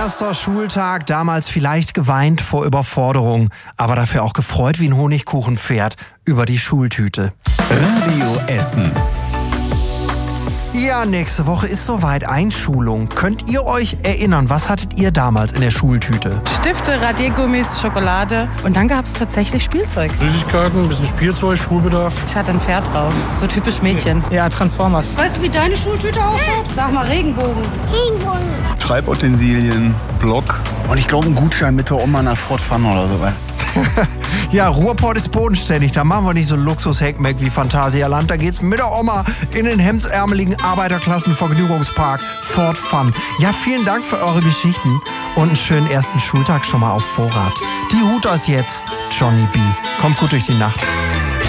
Erster Schultag, damals vielleicht geweint vor Überforderung, aber dafür auch gefreut wie ein Honigkuchenpferd über die Schultüte. Radio Essen. Ja, nächste Woche ist soweit Einschulung. Könnt ihr euch erinnern, was hattet ihr damals in der Schultüte? Stifte, Radiergummis, Schokolade und dann gab es tatsächlich Spielzeug. Süßigkeiten, ein bisschen Spielzeug, Schulbedarf. Ich hatte ein Pferd drauf, so typisch Mädchen. Ja, Transformers. Weißt du, wie deine Schultüte ausschaut? Sag mal, Regenbogen. Schreibutensilien, Block und ich glaube einen Gutschein mit der Oma nach Fort Fun oder so. Ja, Ruhrpott ist bodenständig. Da machen wir nicht so Luxus-Heckmeck wie Phantasialand. Da geht's mit der Oma in den hemdsärmeligen Arbeiterklassen-Vergnügungspark Fort Fun. Ja, vielen Dank für eure Geschichten und einen schönen ersten Schultag schon mal auf Vorrat. Die Hooters jetzt, Johnny B. Kommt gut durch die Nacht.